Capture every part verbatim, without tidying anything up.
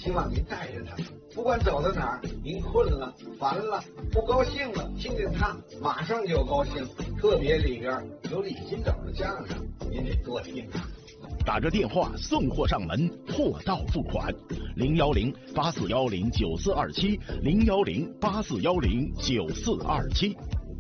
希望您带着他，不管走到哪儿，您困了、烦了、不高兴了，听见他马上就高兴。特别里边有李金斗的相声，您得多听啊。 打着电话送货上门，货到付款，零幺零八四幺零九四二七，零幺零八四幺零九四二七。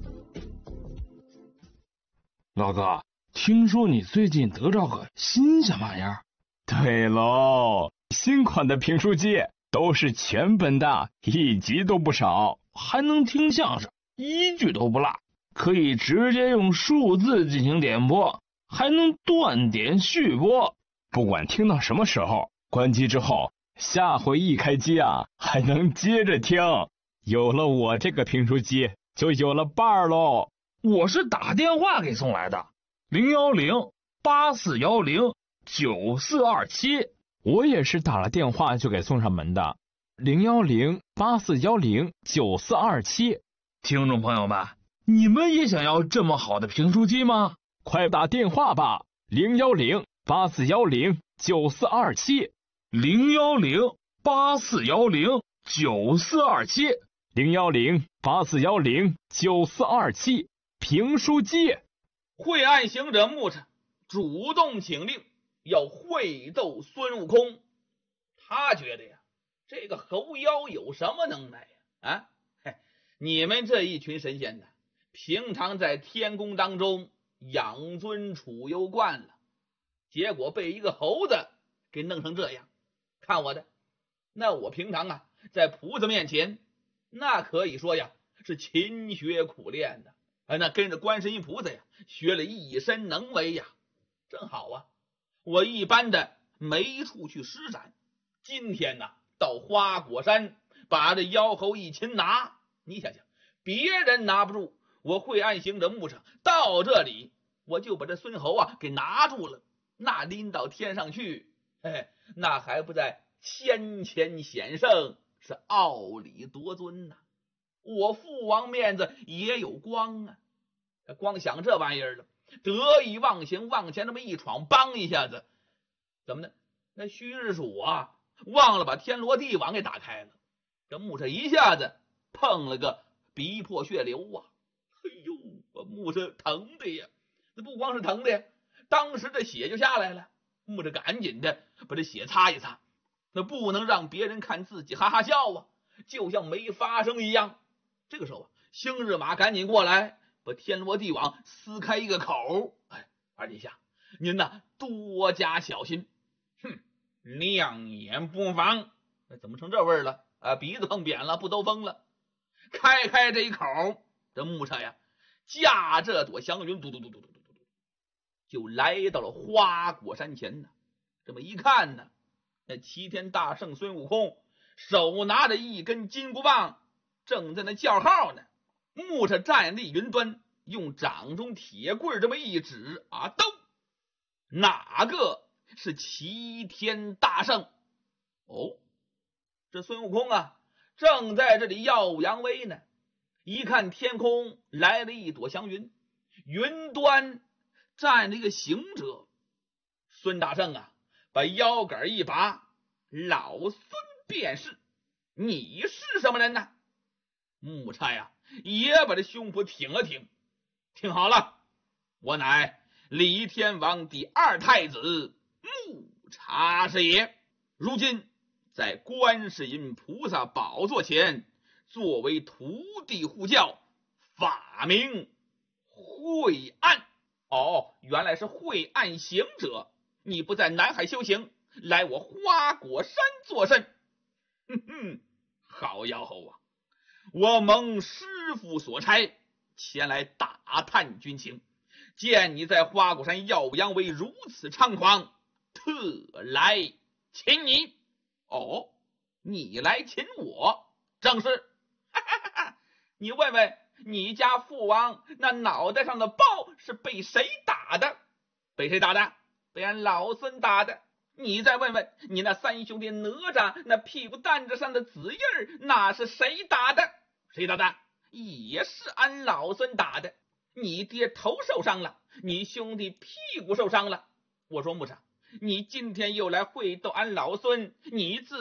老哥，听说你最近得着个新鲜玩意儿？ 对喽，新款的评书机都是全本的，一集都不少， 还能听相声，一句都不落，可以直接用数字进行点播，还能断点续播， 不管听到什么时候，关机之后，下回一开机啊，还能接着听。有了我这个评书机，就有了伴儿喽。 我是打电话给送来的，零幺零八四幺零九四二七。 我也是打了电话就给送上门的，零幺零八四幺零九四二七。 听众朋友们，你们也想要这么好的评书机吗？ 快打电话吧，零幺零八四幺零九四二七， 零幺零八四幺零九四二七， 零幺零八四幺零九四二七。评书机。 惠岸行者穆察主动请令，要会斗孙悟空。他觉得呀，这个猴妖有什么能耐呀？啊，嘿，你们这一群神仙呢，平常在天宫当中养尊处优惯了，结果被一个猴子给弄成这样，看我的。那我平常啊，在菩萨面前，那可以说呀是勤学苦练的，哎，那跟着观世音菩萨呀学了一身能为呀。正好啊，我一般的没处去施展，今天呢到花果山把这妖猴一擒拿，你想想，别人拿不住，我惠岸行者穆察到这里，我就把这孙猴啊给拿住了，那拎到天上去，嘿，那还不在先前显圣，是傲礼夺尊呐、啊。我父王面子也有光啊，光想这玩意儿了，得意忘形，往前这么一闯，梆一下子，怎么呢？那虚日鼠啊，忘了把天罗地网给打开了，这穆察一下子碰了个鼻破血流啊！哎呦，我穆察疼的呀，那不光是疼的呀，当时这血就下来了。穆察赶紧的把这血擦一擦，那不能让别人看自己哈哈笑啊，就像没发生一样。这个时候啊，星日马赶紧过来，把天罗地网撕开一个口。哎，二殿下，您呐多加小心。哼，亮眼不防，怎么成这味儿了啊？鼻子碰扁了，不兜风了。开开这一口，这穆察呀，驾这朵祥云，嘟嘟嘟嘟嘟嘟嘟，就来到了花果山前呢。这么一看呢，那齐天大圣孙悟空手拿着一根金箍棒，正在那叫号呢。穆察站立云端，用掌中铁棍这么一指啊，都哪个是齐天大圣？哦，这孙悟空啊正在这里耀扬威呢。一看天空来了一朵祥云，云端站着一个行者。孙大圣啊把腰杆一拔，老孙便是，你是什么人呢？穆察呀也把这胸脯挺了挺，听好了，我乃李天王第二太子穆察是也，如今在观世音菩萨宝座前作为徒弟护教，法名惠岸。哦，原来是惠岸行者，你不在南海修行，来我花果山作甚？哼哼，好妖猴啊，我蒙师父所差前来打探军情，见你在花果山耀扬威如此猖狂，特来擒你。哦，你来擒我？正是。哈哈哈，你问问你家父王那脑袋上的包是被谁打的？被谁打的？被俺老孙打的。你再问问你那三兄弟哪吒那屁股蛋子上的紫印儿，那是谁打的？谁打的？也是俺老孙打的。你爹头受伤了，你兄弟屁股受伤了。我说穆察，你今天又来会斗俺老孙，你自